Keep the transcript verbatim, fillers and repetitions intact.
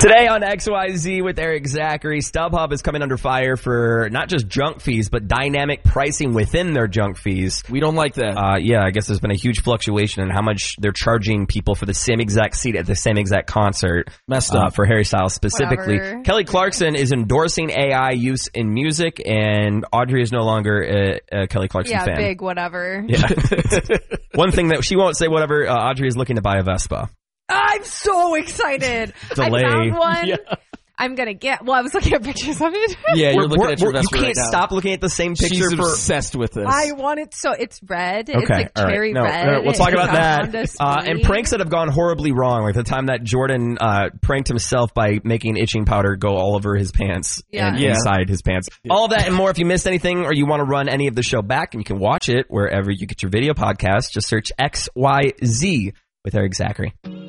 Today on X Y Z with Eric Zachary, StubHub is coming under fire for not just junk fees, but dynamic pricing within their junk fees. We don't like that. Uh, yeah, I guess there's been a huge fluctuation in how much they're charging people for the same exact seat at the same exact concert. Messed up. Uh, for Harry Styles specifically. Whatever. Kelly Clarkson is endorsing A I use in music, and Audrey is no longer a, a Kelly Clarkson Yeah, fan. big whatever. Yeah. One thing that she won't say whatever, uh, Audrey is looking to buy a Vespa. I'm so excited. Delay. I found one. Yeah. I'm going to get, well, I was looking at pictures of it. Yeah, you're We're- looking we're- at your we're- Vespa You can't right now. stop looking at the same picture She's for... obsessed with this. I want it so, it's red. Okay, It's like all right. cherry No, red. no, we'll talk It's about a Honda that. Uh, and Stream. pranks that have gone horribly wrong, like the time that Jordan uh, pranked himself by making itching powder go all over his pants Yeah. and Yeah. inside his pants. All of that and more. If you missed anything or you want to run any of the show back, and you can watch it wherever you get your video podcast, just search X Y Z with Eric Zachary.